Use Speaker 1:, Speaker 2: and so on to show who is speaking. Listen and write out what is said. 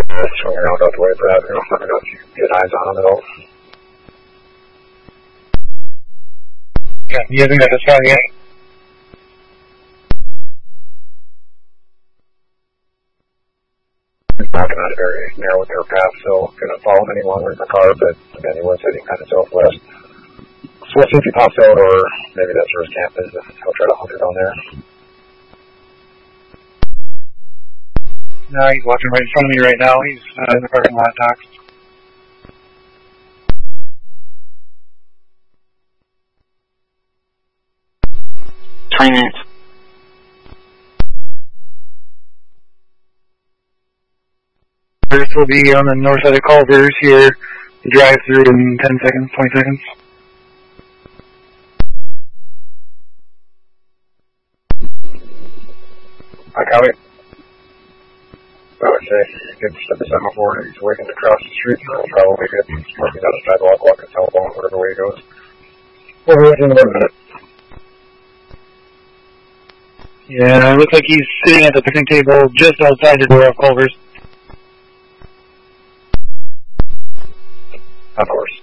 Speaker 1: swing around out the way for that. Let me know if you get eyes on him at all.
Speaker 2: Yeah, he hasn't got the shot yet.
Speaker 1: He's not going to very narrow with their path, so going to follow him any longer in the car, but again, he was heading kind of southwest. So we'll see if he pops out, or maybe that's where his camp is. He'll try to hunt it down there.
Speaker 2: No, he's watching right in front of me right now. He's in the parking lot, Doc. This will be on the north side of Culver's here. The drive through in 10 seconds, 20 seconds.
Speaker 1: I got it. I would say, get step the semaphore, he's waiting to cross the street, he'll probably get parking down the sidewalk, walk a telephone, whatever way he goes. We'll be within about a minute.
Speaker 2: Yeah, it looks like he's sitting at the picnic table just outside the door of Culver's.
Speaker 1: Of course.